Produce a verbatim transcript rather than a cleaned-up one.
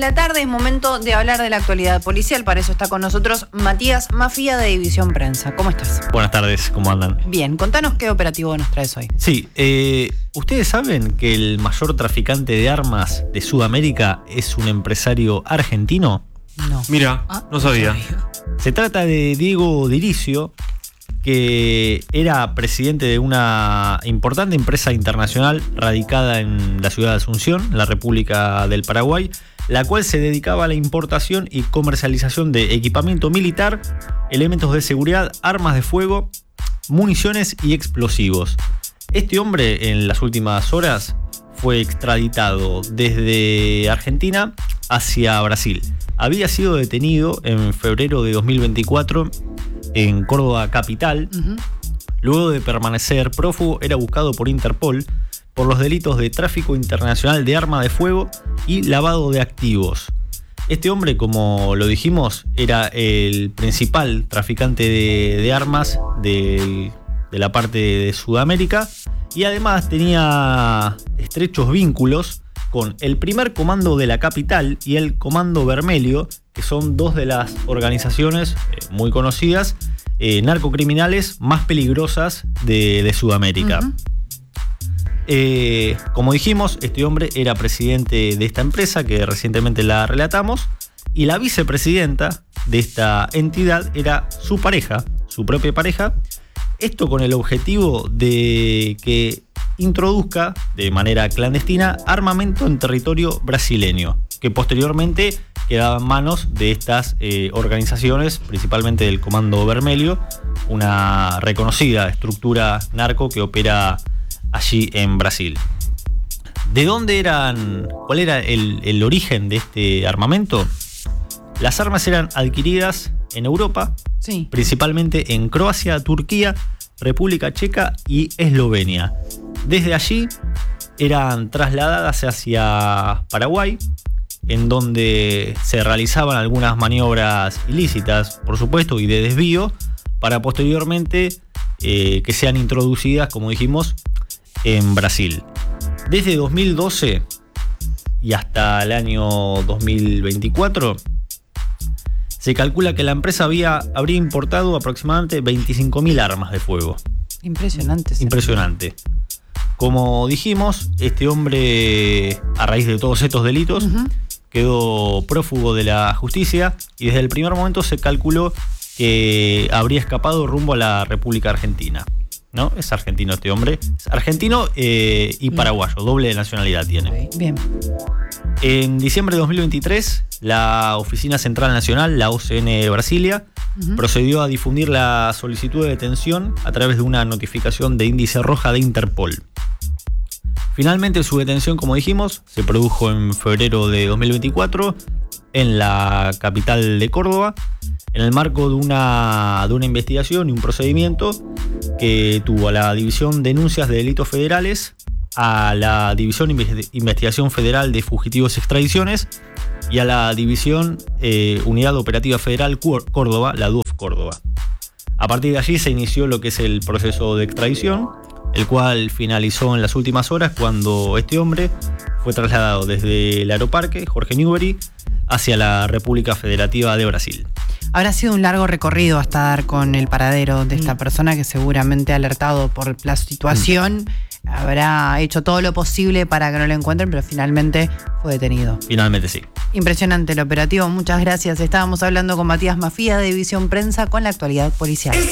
la tarde es momento de hablar de la actualidad policial. Para eso está con nosotros Matías Mafía de División Prensa. ¿Cómo estás? Buenas tardes, ¿cómo andan? Bien, contanos qué operativo nos traes hoy. Sí, eh, ¿ustedes saben que el mayor traficante de armas de Sudamérica es un empresario argentino? No. Mira, Ah, no sabía. Se trata de Diego Diricio, que era presidente de una importante empresa internacional radicada en la ciudad de Asunción, la República del Paraguay, la cual se dedicaba a la importación y comercialización de equipamiento militar, elementos de seguridad, armas de fuego, municiones y explosivos. Este hombre en las últimas horas fue extraditado desde Argentina hacia Brasil. Había sido detenido en febrero de dos mil veinticuatro en Córdoba capital. Uh-huh. Luego de permanecer prófugo, era buscado por Interpol por los delitos de tráfico internacional de arma de fuego y lavado de activos. Este hombre, como lo dijimos, era el principal traficante de, de armas de, de la parte de Sudamérica y además tenía estrechos vínculos con el primer comando de la capital y el comando Vermelho, que son dos de las organizaciones eh, muy conocidas, eh, narcocriminales más peligrosas de, de Sudamérica. Uh-huh. Eh, como dijimos, este hombre era presidente de esta empresa, que recientemente la relatamos, y la vicepresidenta de esta entidad era su pareja, su propia pareja, esto con el objetivo de que introduzca de manera clandestina armamento en territorio brasileño, que posteriormente quedaba en manos de estas eh, organizaciones, principalmente del Comando Vermelho, una reconocida estructura narco que opera allí en Brasil. ¿De dónde eran? ¿Cuál era el, el origen de este armamento? Las armas eran adquiridas en Europa, sí, principalmente en Croacia, Turquía, República Checa y Eslovenia. Desde allí eran trasladadas hacia Paraguay, en donde se realizaban algunas maniobras ilícitas, por supuesto, y de desvío, para posteriormente eh, que sean introducidas, como dijimos, en Brasil. Desde dos mil doce y hasta el año dos mil veinticuatro, se calcula que la empresa había, habría importado aproximadamente veinticinco mil armas de fuego. Impresionante. Sí. Impresionante. Como dijimos, este hombre, a raíz de todos estos delitos, uh-huh, quedó prófugo de la justicia y desde el primer momento se calculó que habría escapado rumbo a la República Argentina. ¿No? Es argentino este hombre. Es argentino eh, y paraguayo, doble de nacionalidad tiene. Okay, bien. En diciembre de dos mil veintitrés, la Oficina Central Nacional, la O C N Brasilia, uh-huh, procedió a difundir la solicitud de detención a través de una notificación de índice roja de Interpol. Finalmente, su detención, como dijimos, se produjo en febrero de dos mil veinticuatro en la capital de Córdoba, en el marco de una, de una investigación y un procedimiento que tuvo a la División de Denuncias de Delitos Federales, a la División de Investigación Federal de Fugitivos y Extradiciones y a la División eh, Unidad Operativa Federal Córdoba, la D U F Córdoba. A partir de allí se inició lo que es el proceso de extradición, el cual finalizó en las últimas horas cuando este hombre fue trasladado desde el aeroparque Jorge Newbery hacia la República Federativa de Brasil. Habrá sido un largo recorrido hasta dar con el paradero de esta mm. persona que seguramente, alertado por la situación, mm. habrá hecho todo lo posible para que no lo encuentren, pero finalmente fue detenido. Finalmente sí. Impresionante el operativo, muchas gracias. Estábamos hablando con Matías Mafía de División Prensa con la actualidad policial.